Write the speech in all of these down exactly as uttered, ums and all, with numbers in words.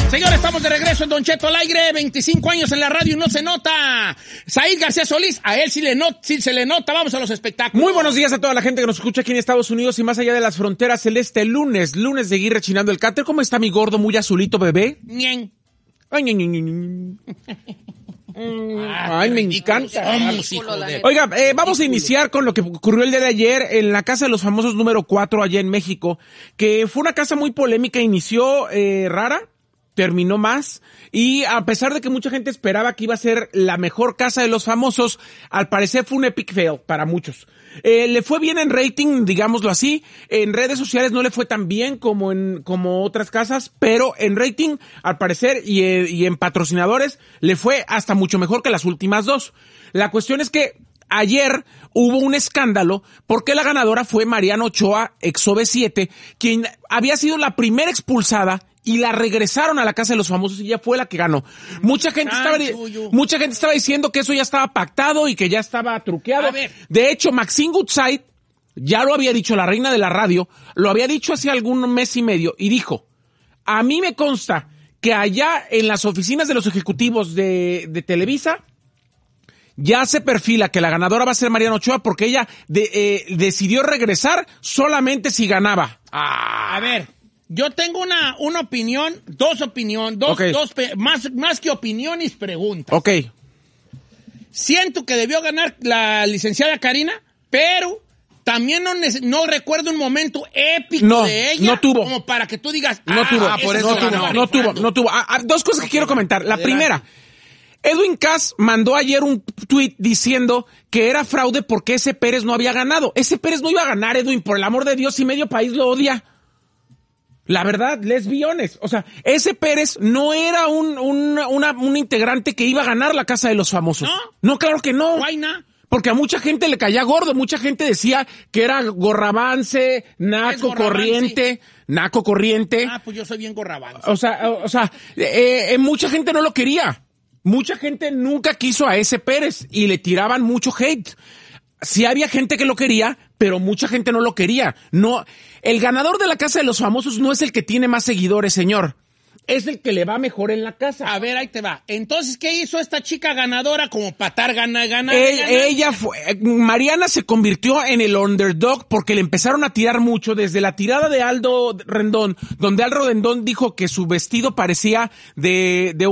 Señores, estamos de regreso en Don Cheto al aire, veinticinco años en la radio y no se nota. Said García Solís, a él sí, le not, sí se le nota. Vamos a los espectáculos. Muy buenos días a toda la gente que nos escucha aquí en Estados Unidos y más allá de las fronteras. El este lunes, lunes de Gui rechinando el cáter. ¿Cómo está mi gordo, muy azulito bebé? Bien. Ay, ñe, ñe, ñe, ñe. Ay, me encanta. Oiga, eh, vamos a iniciar con lo que ocurrió el día de ayer en la Casa de los Famosos número cuatro allá en México, que fue una casa muy polémica, inició eh, rara, terminó más, y a pesar de que mucha gente esperaba que iba a ser la mejor Casa de los Famosos, al parecer fue un epic fail para muchos. Eh, le fue bien en rating, digámoslo así, en redes sociales no le fue tan bien como en como otras casas, pero en rating, al parecer, y, eh, y en patrocinadores, le fue hasta mucho mejor que las últimas dos. La cuestión es que ayer hubo un escándalo porque la ganadora fue Mariana Ochoa, ex O V siete, quien había sido la primera expulsada y la regresaron a la Casa de los Famosos y ella fue la que ganó. Mucha gente estaba, mucha gente estaba diciendo que eso ya estaba pactado y que ya estaba truqueado. A ver. De hecho, Maxine Goodside ya lo había dicho, la reina de la radio, lo había dicho hace algún mes y medio y dijo, a mí me consta que allá en las oficinas de los ejecutivos de, de Televisa ya se perfila que la ganadora va a ser Mariana Ochoa porque ella de, eh, decidió regresar solamente si ganaba. Ah, a ver. Yo tengo una, una opinión, dos opiniones, dos, Okay. dos, más, más que opiniones, preguntas. Ok. Siento que debió ganar la licenciada Karina, pero también no, no recuerdo un momento épico No, de ella. no tuvo. Como para que tú digas, No ah, tuvo, eso por eso se no, ganó tuvo, no rifando. tuvo, no tuvo. Ah, ah, dos cosas que Ok, quiero comentar. La adelante. primera, Edwin Cass mandó ayer un tweet diciendo que era fraude porque ese Pérez no había ganado. Ese Pérez no iba a ganar, Edwin, por el amor de Dios, y medio país lo odia. La verdad, let's be honest. O sea, ese Pérez no era un, un, una, un integrante que iba a ganar la Casa de los Famosos. ¿No? No, claro que no. Guayna. Porque a mucha gente le caía gordo, mucha gente decía que era gorrabance, naco gorrabance? corriente, naco corriente. Ah, pues yo soy bien gorrabán. O sea, o, o sea, eh, eh, mucha gente no lo quería. Mucha gente nunca quiso a ese Pérez y le tiraban mucho hate. Sí había gente que lo quería, pero mucha gente no lo quería. No, el ganador de la Casa de los Famosos no es el que tiene más seguidores, señor. Es el que le va mejor en la casa. A ver, ahí te va. Entonces, ¿qué hizo esta chica ganadora como patar, gana, gana, Él- gana? ella fue, Mariana se convirtió en el underdog porque le empezaron a tirar mucho desde la tirada de Aldo Rendón, donde Aldo Rendón dijo que su vestido parecía de, de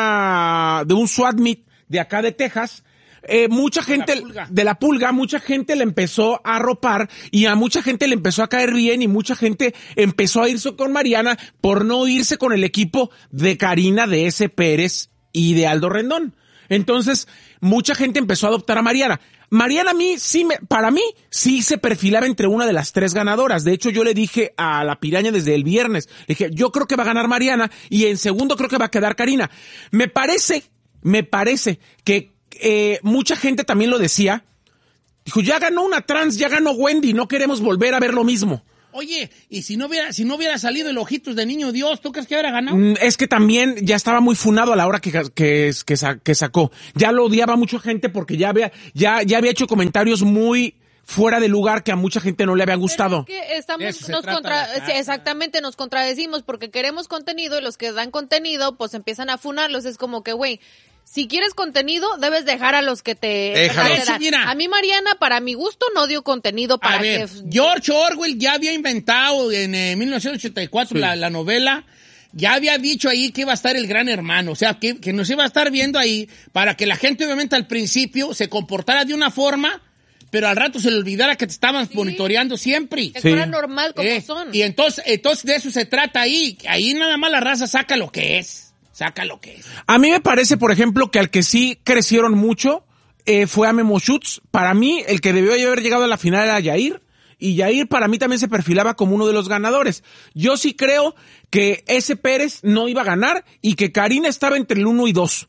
una, de un SWAT meet de acá de Texas. Eh, mucha gente la pulga. de la pulga, mucha gente le empezó a arropar y a mucha gente le empezó a caer bien y mucha gente empezó a irse con Mariana por no irse con el equipo de Karina, de ese Pérez y de Aldo Rendón. Entonces, mucha gente empezó a adoptar a Mariana. Mariana a mí, sí me, para mí, sí se perfilaba entre una de las tres ganadoras. De hecho, yo le dije a la piraña desde el viernes, le dije, yo creo que va a ganar Mariana y en segundo creo que va a quedar Karina. Me parece, me parece que Eh, mucha gente también lo decía. Dijo, ya ganó una trans, ya ganó Wendy, no queremos volver a ver lo mismo. Oye, y si no hubiera, si no hubiera salido el Ojitos de Niño Dios, ¿tú crees que hubiera ganado? Mm, Es que también ya estaba muy funado a la hora que, que, que, sa- que sacó. Ya lo odiaba mucha gente porque ya había, ya, ya había hecho comentarios muy fuera de lugar que a mucha gente no le habían gustado. Pero es que estamos, Eso se nos trata contra, la casa. sí, exactamente, nos contradecimos porque queremos contenido y los que dan contenido pues empiezan a funarlos. Es como que, güey, si quieres contenido, debes dejar a los que te, Déjalo. que te dan. Sí, mira. A mí, Mariana, para mi gusto, no dio contenido para A ver, que... George Orwell ya había inventado en eh, mil novecientos ochenta y cuatro Sí. la, la novela, ya había dicho ahí que iba a estar el gran hermano, o sea, que, que nos iba a estar viendo ahí para que la gente obviamente al principio se comportara de una forma, pero al rato se le olvidara que te estaban monitoreando siempre. Que Sí. fuera normal como Eh, son. Y entonces, entonces de eso se trata ahí, ahí nada más la raza saca lo que es. Saca lo que es. A mí me parece, por ejemplo, que al que sí crecieron mucho eh, fue a Memo Schutz. Para mí, el que debió haber llegado a la final era Yair. Y Yair para mí también se perfilaba como uno de los ganadores. Yo sí creo que ese Pérez no iba a ganar y que Karina estaba entre el uno y dos.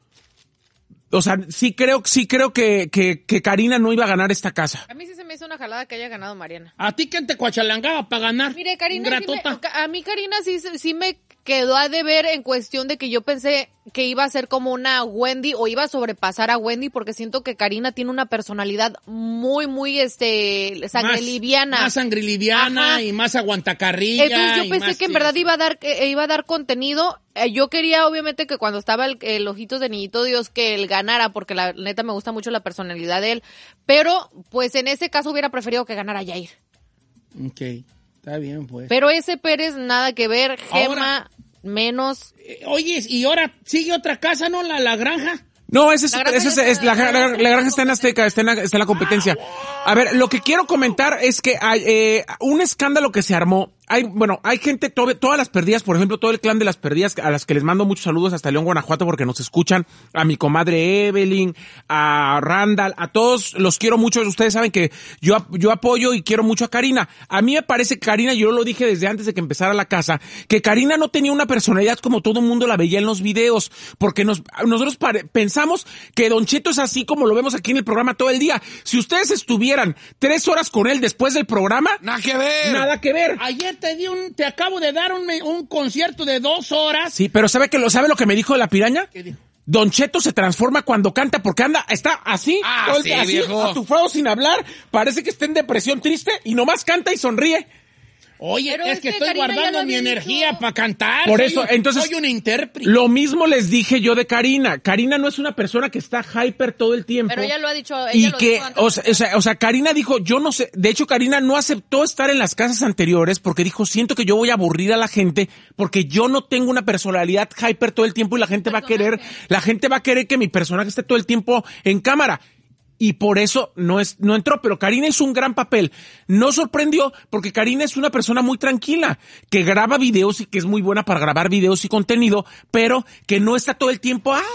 O sea, sí creo, sí creo que, que, que Karina no iba a ganar esta casa. A mí sí se me hizo una jalada que haya ganado Mariana. ¿A ti quién te cuachalangaba para ganar? Mire, Karina, sí me- Ingratota. a mí Karina sí, sí me quedó a deber en cuestión de que yo pensé que iba a ser como una Wendy o iba a sobrepasar a Wendy, porque siento que Karina tiene una personalidad muy, muy, este, sangre más, liviana. Más sangre liviana. Ajá. Y más aguantacarrilla. Entonces yo pensé que en verdad iba a dar, eh, iba a dar contenido. Eh, yo quería, obviamente, que cuando estaba el, el Ojitos de Niñito Dios, que él ganara, porque la neta me gusta mucho la personalidad de él. Pero, pues en ese caso hubiera preferido que ganara Yair. Ok, está bien, pues. Pero ese Pérez, nada que ver. Gema, ahora, menos. Eh, oye, y ahora sigue otra casa, ¿no? La, la granja. No, ese es, la granja, ese es, es, la, la, la, la granja está en Azteca, está en la, está en la competencia. A ver, lo que quiero comentar es que hay eh, un escándalo que se armó. Hay, bueno, hay gente, to, todas las perdidas, por ejemplo, todo el clan de las perdidas, a las que les mando muchos saludos hasta León, Guanajuato, porque nos escuchan, a mi comadre Evelyn, a Randall, a todos los quiero mucho. Ustedes saben que yo, yo apoyo y quiero mucho a Karina. A mí me parece que Karina, yo lo dije desde antes de que empezara la casa, que Karina no tenía una personalidad como todo el mundo la veía en los videos, porque nos, nosotros pare, pensamos que Don Cheto es así como lo vemos aquí en el programa todo el día. Si ustedes estuvieran tres horas con él después del programa, nada que ver. Nada que ver. Ayer te di un, te acabo de dar un, un concierto de dos horas. Sí, pero ¿sabe que lo, sabe lo que me dijo la piraña? ¿Qué dijo? Don Cheto se transforma cuando canta porque anda, está así, ah, todo el, sí, así, viejo. atufado sin hablar, parece que está en depresión triste y nomás canta y sonríe. Oye, pero es, es que, que estoy Karina guardando mi energía para cantar. Por soy eso, un, entonces, soy un intérprete. Lo mismo les dije yo de Karina. Karina no es una persona que está hyper todo el tiempo. Pero ella lo ha dicho. Ella y lo que, dijo antes o sea, o sea, o sea, Karina dijo, yo no sé, de hecho Karina no aceptó estar en las casas anteriores porque dijo, siento que yo voy a aburrir a la gente porque yo no tengo una personalidad hyper todo el tiempo y la gente va a querer, la gente va a querer que mi personaje esté todo el tiempo en cámara. Y por eso no es, no entró, pero Karina hizo un gran papel. No sorprendió, porque Karina es una persona muy tranquila, que graba videos y que es muy buena para grabar videos y contenido, pero que no está todo el tiempo, ¡ah!,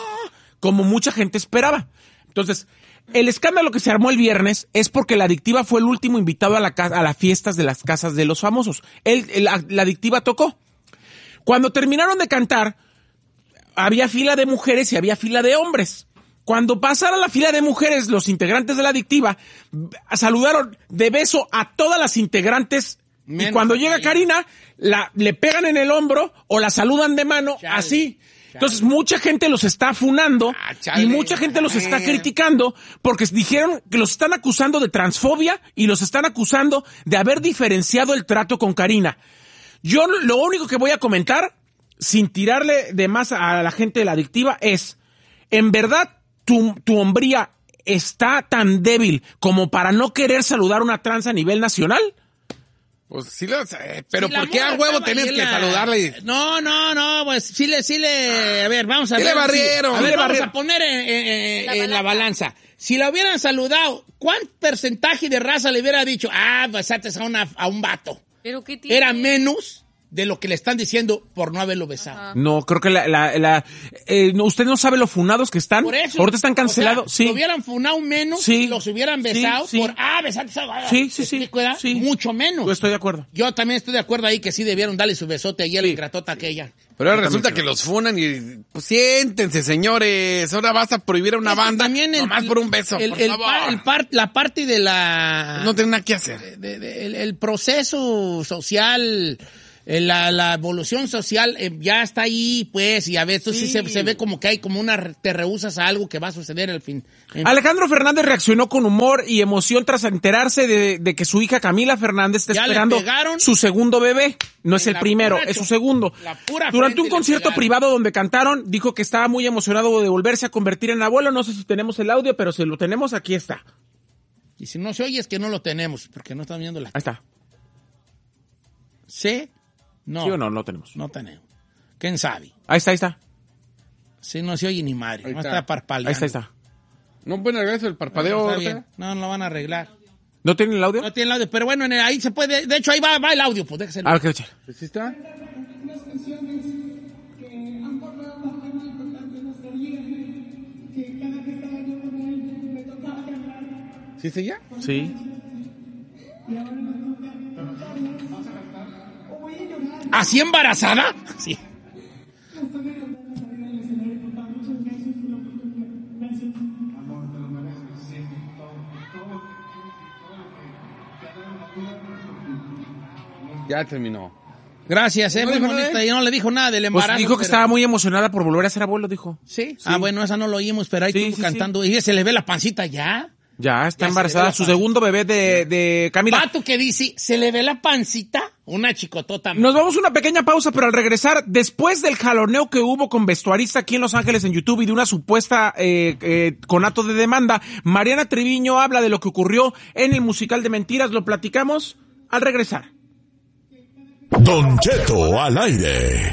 como mucha gente esperaba. Entonces, el escándalo que se armó el viernes es porque la Adictiva fue el último invitado a la a las fiestas de las casas de los famosos. Él, la, la Adictiva tocó. Cuando terminaron de cantar, había fila de mujeres y había fila de hombres. Cuando pasaron la fila de mujeres, los integrantes de la Adictiva saludaron de beso a todas las integrantes. Menos y cuando llega Karina, la, le pegan en el hombro o la saludan de mano, chale, así. Chale. Entonces, mucha gente los está funando ah, chale, y mucha gente los está criticando porque dijeron que los están acusando de transfobia y los están acusando de haber diferenciado el trato con Karina. Yo lo único que voy a comentar, sin tirarle de más a la gente de la Adictiva, es, en verdad, Tu, tu hombría está tan débil como para no querer saludar una trans a nivel nacional. Pues sí lo sé, pero si ¿por qué a huevo tenés que la... saludarle? No, no, no, pues sí le, sí le, a ver, vamos a ver. Le barrieron. Sí, a ver, le vamos barrieron. a poner en, en, la, en balanza. la balanza. Si la hubieran saludado, ¿cuál porcentaje de raza le hubiera dicho, ah, besaste a, una, a un vato? ¿Pero qué tiene? Era menos de lo que le están diciendo por no haberlo besado. Ajá. No, creo que la, la, la eh, usted no sabe lo funados que están. Por eso. Ahorita están cancelados, O sea, sí. Si hubieran funado menos, sí. los hubieran besado sí, sí. por, ah, besaste a... Sí, sí, sí. sí. Mucho menos. Yo estoy de acuerdo. Yo también estoy de acuerdo ahí que sí debieron darle su besote ahí a la ingratota aquella. Pero ahora resulta que los funan y, pues siéntense, señores. Ahora vas a prohibir a una es banda también el, nomás por un beso, el, por el, favor. El par, la parte de la... No tiene nada que hacer. De, de, el, el proceso social... La, la evolución social eh, ya está ahí, pues, y a veces sí. sí se, se ve como que hay como una, te rehusas a algo que va a suceder al fin. En... Alejandro Fernández reaccionó con humor y emoción tras enterarse de, de que su hija Camila Fernández está ya esperando su segundo bebé. No es el primero, es su segundo. Durante un concierto privado donde cantaron, dijo que estaba muy emocionado de volverse a convertir en abuelo. No sé si tenemos el audio, pero si lo tenemos, aquí está. Y si no se oye es que no lo tenemos, porque no están viendo la... Ahí está. ¿Sí? No. ¿Sí o no? No tenemos. No tenemos. ¿Quién sabe? Ahí está, ahí está. Sí, no se oye ni madre. Ahí no está. está parpadeando. Ahí está, ahí está. ¿No pueden arreglar eso, el parpadeo? No, no, no, no lo van a arreglar. ¿No tienen el audio? No tienen el audio, pero bueno, en el, ahí se puede... De hecho, ahí va, va el audio, pues déjese. A ver, ¿qué echa? ¿Sí está? ¿Sí es ella? Sí. ¿Así embarazada? Sí. Ya terminó. Gracias, eh, muy bonita. Y no le dijo nada del embarazo. Pues dijo que pero... estaba muy emocionada por volver a ser abuelo, dijo. ¿Sí? Sí. Ah, bueno, esa no lo oímos, pero ahí Sí, estuvo sí, cantando. Sí. Y se le ve la pancita ya. Ya, está ya embarazada. Su segundo bebé de, de Camila. Pato que dice, ¿se le ve la pancita? Una chicotota. Nos vamos a una pequeña pausa, pero al regresar, después del jaloneo que hubo con vestuarista aquí en Los Ángeles en YouTube y de una supuesta eh, eh, conato de demanda, Mariana Treviño habla de lo que ocurrió en el musical de Mentiras. Lo platicamos al regresar. Don Cheto al aire.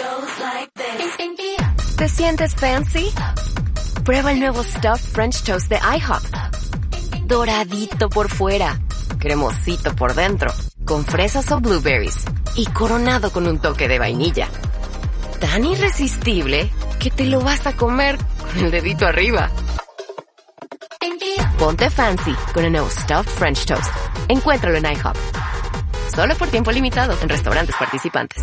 ¿Te sientes fancy? Prueba el nuevo Stuffed French Toast de IHOP. Doradito por fuera, cremosito por dentro, con fresas o blueberries y coronado con un toque de vainilla. Tan irresistible que te lo vas a comer con el dedito arriba. Ponte fancy con el nuevo Stuffed French Toast. Encuéntralo en IHOP. Solo por tiempo limitado en restaurantes participantes.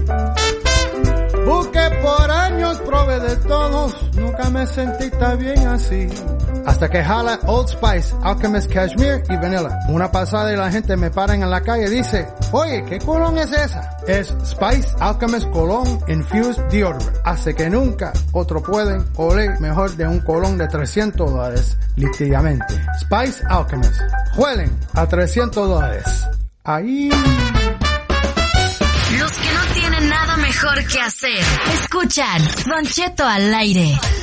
Busqué por años, probé de todos, nunca me sentí tan bien así. Hasta que jala Old Spice, Alchemist Cashmere y Vanilla. Una pasada y la gente me paran en la calle y dice, oye, ¿qué colón es esa? Es Spice Alchemist Cologne Infused Deodorant. Hace que nunca otro pueden oler mejor de un colón de trescientos dólares, literalmente. Spice Alchemist. Huelen a trescientos dólares. Ahí... Los que no tienen nada mejor que hacer, escuchan Don Cheto al aire.